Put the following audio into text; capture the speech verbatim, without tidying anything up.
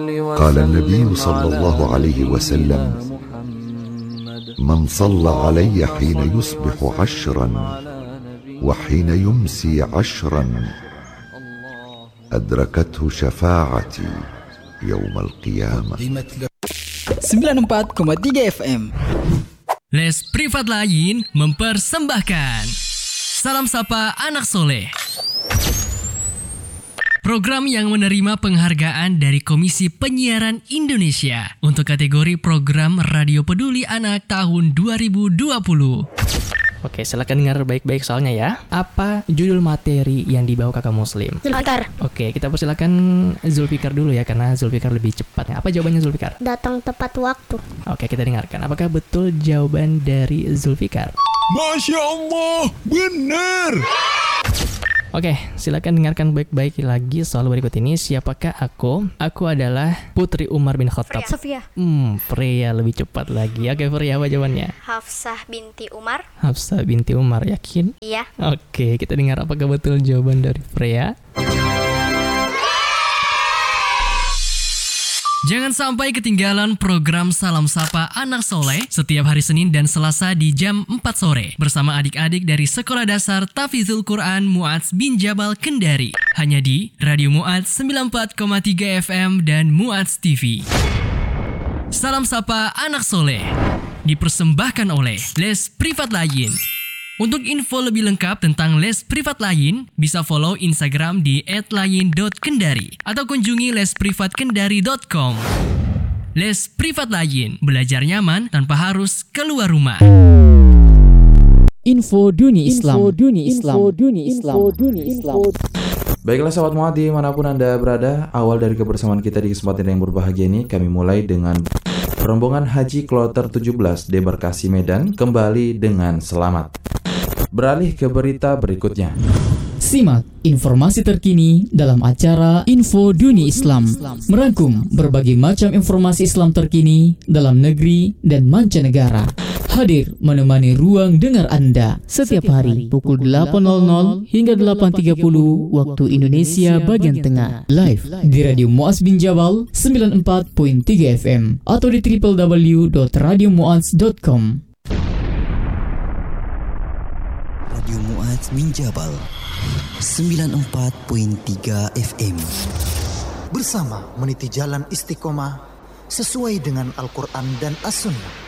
قال النبي صلى الله عليه وسلم من صلى علي حين يصبح عشرا وحين يمسي عشرا أدركته شفاعتي يوم القيامة. sembilan puluh empat koma tiga F M Les Privat Lain mempersembahkan Salam Sapa Anak Soleh, program yang menerima penghargaan dari Komisi Penyiaran Indonesia untuk kategori program Radio Peduli Anak tahun dua ribu dua puluh. Oke, silakan dengar baik-baik soalnya ya. Apa judul materi yang dibawa kakak Muslim? Zulfikar. Oke, kita persilakan Zulfikar dulu ya, karena Zulfikar lebih cepat. Apa jawabannya Zulfikar? Datang tepat waktu. Oke, kita dengarkan. Apakah betul jawaban dari Zulfikar? Masya Allah, benar. Oke, silakan dengarkan baik-baik lagi soal berikut ini. Siapakah aku? Aku adalah Putri Umar bin Khattab. Sofia. Hmm, Freya lebih cepat lagi. Oke, Freya, apa jawabannya? Hafsah binti Umar. Hafsah binti Umar, yakin? Iya. Oke, kita dengar apakah betul jawaban dari Freya. Jangan sampai ketinggalan program Salam Sapa Anak Soleh setiap hari Senin dan Selasa di jam empat sore bersama adik-adik dari Sekolah Dasar Tahfidzul Quran Mu'adz bin Jabal Kendari. Hanya di Radio Mu'adz sembilan puluh empat koma tiga F M dan Mu'adz T V. Salam Sapa Anak Soleh dipersembahkan oleh Les Privat Lain. Untuk info lebih lengkap tentang les privat lain, bisa follow Instagram di et lain dot kendari atau kunjungi les privat kendari dot com. Les Privat Lain, belajar nyaman tanpa harus keluar rumah. Info Dunia Islam. Info Dunia Islam. Info Dunia Islam. Info Dunia Islam. Baiklah sahabat Mu'adz dimanapun Anda berada, awal dari kebersamaan kita di kesempatan yang berbahagia ini, kami mulai dengan rombongan Haji Kloter tujuh belas Debarkasi Medan kembali dengan selamat. Beralih ke berita berikutnya. Simak informasi terkini dalam acara Info Dunia Islam, merangkum berbagai macam informasi Islam terkini dalam negeri dan mancanegara. Hadir menemani ruang dengar Anda setiap hari pukul delapan hingga delapan tiga puluh waktu Indonesia bagian tengah. Live di Radio Mu'adz bin Jabal sembilan puluh empat koma tiga F M atau di w w w dot radio muadz dot com. Radio Mu'adz bin Jabal sembilan puluh empat koma tiga F M. Bersama meniti jalan istiqomah sesuai dengan Al-Quran dan As-Sunnah.